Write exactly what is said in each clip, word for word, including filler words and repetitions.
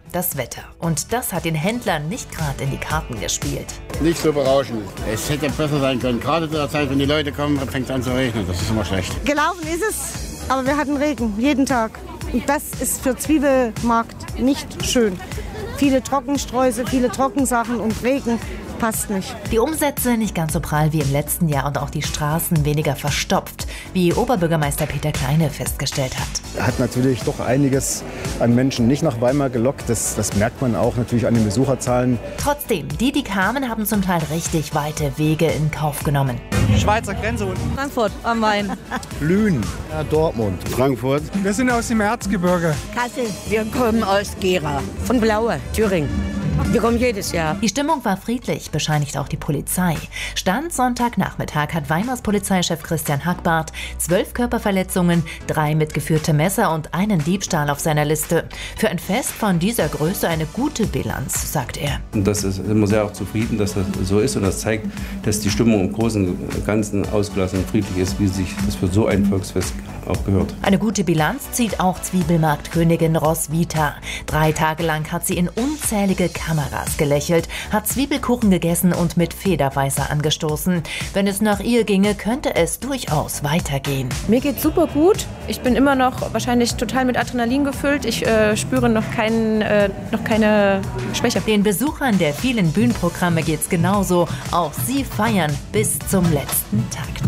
das Wetter. Und das hat den Händlern nicht gerade in die Karten gespielt. Nicht so berauschend. Es hätte besser sein können. Gerade zu der Zeit, wenn die Leute kommen, fängt es an zu regnen. Das ist immer schlecht. Gelaufen ist es, aber wir hatten Regen, jeden Tag. Und das ist für Zwiebelmarkt nicht schön. Viele Trockensträuße, viele Trockensachen und Regen. Passt nicht. Die Umsätze nicht ganz so prall wie im letzten Jahr und auch die Straßen weniger verstopft, wie Oberbürgermeister Peter Kleine festgestellt hat. Hat natürlich doch einiges an Menschen nicht nach Weimar gelockt. Das, das merkt man auch natürlich an den Besucherzahlen. Trotzdem, die, die kamen, haben zum Teil richtig weite Wege in Kauf genommen. Schweizer Grenze unten. Frankfurt am Main. Lünen, ja, Dortmund, Frankfurt. Wir sind aus dem Erzgebirge. Kassel. Wir kommen aus Gera. Von Blaue, Thüringen. Wir kommen jedes Jahr. Die Stimmung war friedlich, bescheinigt auch die Polizei. Stand Sonntagnachmittag hat Weimars Polizeichef Christian Hackbarth zwölf Körperverletzungen, drei mitgeführte Messer und einen Diebstahl auf seiner Liste. Für ein Fest von dieser Größe eine gute Bilanz, sagt er. Und das ist immer sehr auch zufrieden, dass das so ist. Und das zeigt, dass die Stimmung im Großen und Ganzen ausgelassen und friedlich ist, wie sich das für so ein Volksfest auch gehört. Eine gute Bilanz zieht auch Zwiebelmarktkönigin Roswitha. Drei Tage lang hat sie in unzählige Kameras gelächelt, hat Zwiebelkuchen gegessen und mit Federweißer angestoßen. Wenn es nach ihr ginge, könnte es durchaus weitergehen. Mir geht's super gut. Ich bin immer noch wahrscheinlich total mit Adrenalin gefüllt. Ich äh, spüre noch, kein, äh, noch keine Schwäche. Den Besuchern der vielen Bühnenprogramme geht's genauso. Auch sie feiern bis zum letzten Takt.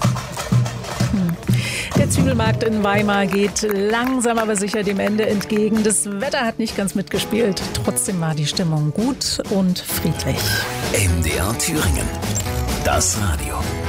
Der Zwiebelmarkt in Weimar geht langsam aber sicher dem Ende entgegen. Das Wetter hat nicht ganz mitgespielt. Trotzdem war die Stimmung gut und friedlich. M D R Thüringen. Das Radio.